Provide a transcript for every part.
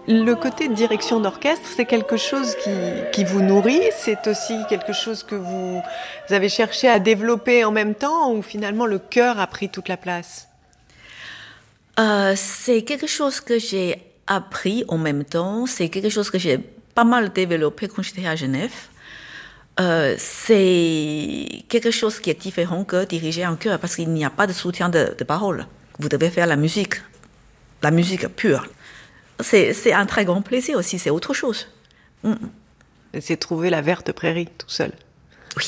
Le côté direction d'orchestre, c'est quelque chose qui vous nourrit, c'est aussi quelque chose que vous avez cherché à développer en même temps ou finalement le chœur a pris toute la place? C'est quelque chose que j'ai appris en même temps. C'est quelque chose que j'ai pas mal développé quand j'étais à Genève. C'est quelque chose qui est différent que diriger un chœur parce qu'il n'y a pas de soutien de parole. Vous devez faire la musique pure. C'est un très grand plaisir aussi, c'est autre chose. Mm. C'est trouver la verte prairie tout seul. Oui.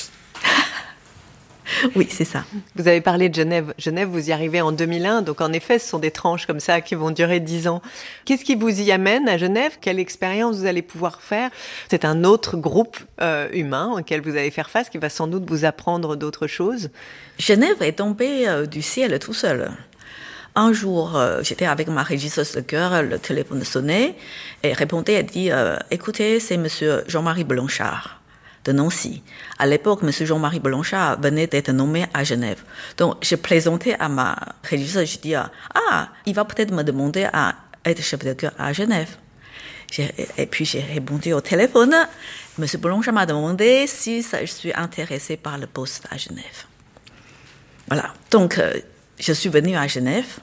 Oui, c'est ça. Vous avez parlé de Genève. Genève, vous y arrivez en 2001, donc en effet, ce sont des tranches comme ça qui vont durer 10 ans. Qu'est-ce qui vous y amène à Genève? Quelle expérience vous allez pouvoir faire? C'est un autre groupe humain auquel vous allez faire face qui va sans doute vous apprendre d'autres choses. Genève est tombée du ciel tout seul. Un jour, j'étais avec ma régisseuse de chœur, le téléphone sonnait, et répondait, elle dit, écoutez, c'est monsieur Jean-Marie Blanchard de Nancy. À l'époque, monsieur Jean-Marie Blanchard venait d'être nommé à Genève. Donc, je plaisantais à ma régisseuse, je dis, il va peut-être me demander à être chef de chœur à Genève. Et puis, j'ai répondu au téléphone, monsieur Blanchard m'a demandé si je suis intéressée par le poste à Genève. Voilà. Donc, je suis venue à Genève.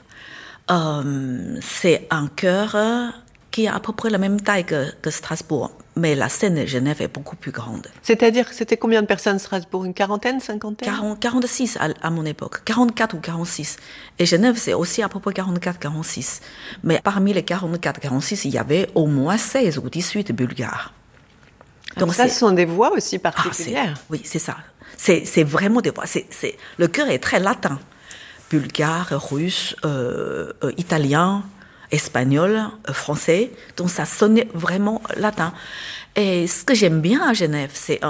C'est un chœur qui a à peu près la même taille que Strasbourg, mais la scène de Genève est beaucoup plus grande. C'est-à-dire, c'était combien de personnes Strasbourg? Une quarantaine, cinquantaine? 46 à mon époque, 44 ou 46. Et Genève, c'est aussi à peu près 44-46. Mais parmi les 44-46, il y avait au moins 16 ou 18 Bulgares. Donc ça, ce sont des voix aussi particulières. Oui, c'est ça. C'est vraiment des voix. Le chœur est très latin. Bulgare, russe, italien, espagnol, français. Donc ça sonnait vraiment latin. Et ce que j'aime bien à Genève,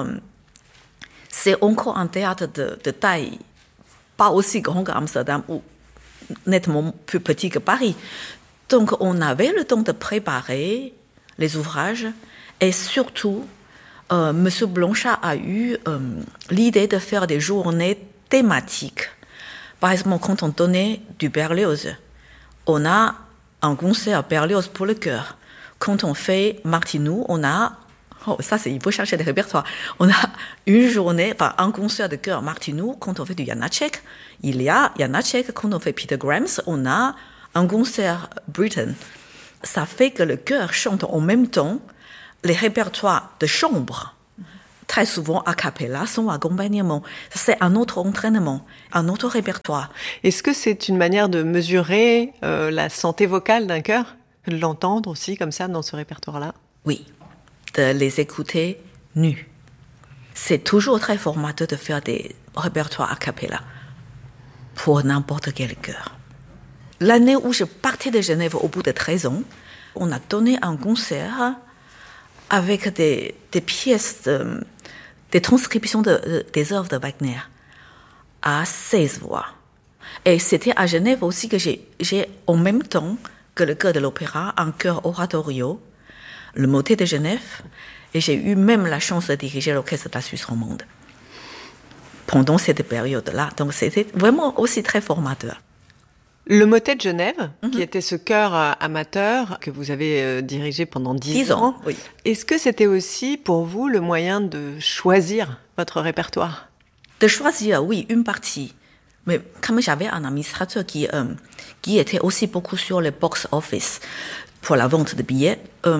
c'est encore un théâtre de taille pas aussi grand qu'Amsterdam ou nettement plus petit que Paris. Donc on avait le temps de préparer les ouvrages et surtout, Monsieur Blanchard a eu l'idée de faire des journées thématiques. Par exemple, quand on donnait du Berlioz, on a un concert Berlioz pour le chœur. Quand on fait Martinou, on a... il faut chercher des répertoires. On a une journée, un concert de chœur Martinou. Quand on fait du Janacek, il y a Janacek. Quand on fait Peter Grams, on a un concert Britten. Ça fait que le chœur chante en même temps les répertoires de chambre. Très souvent, a cappella, sans accompagnement. C'est un autre entraînement, un autre répertoire. Est-ce que c'est une manière de mesurer la santé vocale d'un chœur? De l'entendre aussi comme ça dans ce répertoire-là? Oui, de les écouter nus. C'est toujours très formateur de faire des répertoires a cappella pour n'importe quel chœur. L'année où je partais de Genève au bout de 13 ans, on a donné un concert avec des pièces, des transcriptions des œuvres de Wagner à 16 voix. Et c'était à Genève aussi que j'ai en même temps que le chœur de l'opéra, un chœur oratorio, le motet de Genève, et j'ai eu même la chance de diriger l'orchestre de la Suisse romande pendant cette période-là. Donc c'était vraiment aussi très formateur. Le Motet de Genève, qui était ce chœur amateur que vous avez dirigé pendant 10 ans, oui. Est-ce que c'était aussi pour vous le moyen de choisir votre répertoire? De choisir, oui, une partie. Mais comme j'avais un administrateur qui était aussi beaucoup sur le box-office pour la vente de billets,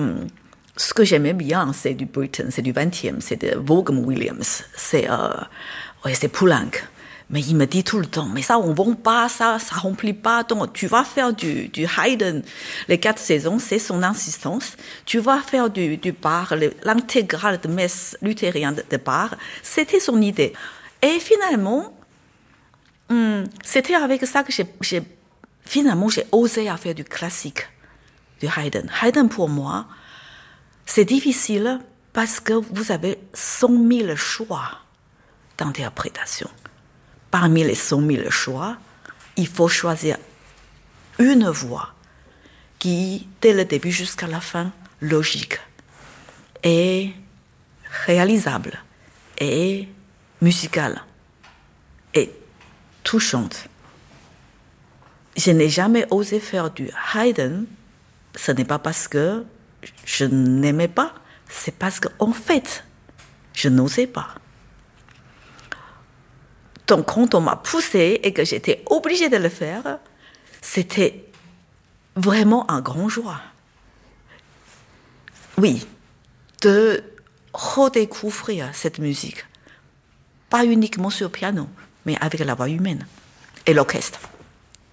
ce que j'aimais bien, c'est du Britten, c'est du 20e, c'est de Vaughan Williams, c'est Poulenc. Mais il me dit tout le temps, mais ça, on ne vend pas, ça remplit pas. Donc, tu vas faire du Haydn, les 4 saisons, c'est son insistance. Tu vas faire du Bach, l'intégrale de messe luthérienne de Bach. C'était son idée. Et finalement, c'était avec ça que j'ai osé à faire du classique, du Haydn. Haydn, pour moi, c'est difficile parce que vous avez 100 000 choix d'interprétation. Parmi les 100 000 choix, il faut choisir une voix qui, dès le début jusqu'à la fin, logique et réalisable et musicale et touchante. Je n'ai jamais osé faire du Haydn. Ce n'est pas parce que je n'aimais pas, c'est parce qu'en fait, je n'osais pas. Donc, quand on m'a poussée et que j'étais obligée de le faire, c'était vraiment un grand joie. Oui, de redécouvrir cette musique. Pas uniquement sur piano, mais avec la voix humaine et l'orchestre.